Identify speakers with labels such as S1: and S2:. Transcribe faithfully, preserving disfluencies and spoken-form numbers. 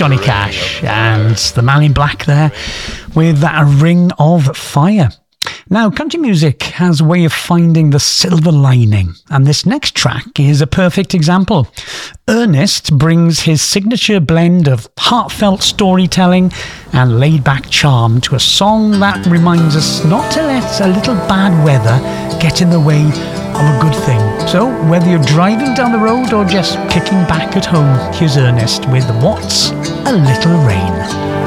S1: Johnny Cash and the Man in Black there with A Ring of Fire. Now, country music has a way of finding the silver lining, and this next track is a perfect example. Ernest brings his signature blend of heartfelt storytelling and laid-back charm to a song that reminds us not to let a little bad weather get in the way of a good thing. So, whether you're driving down the road or just kicking back at home, here's Ernest with What's a Little Rain.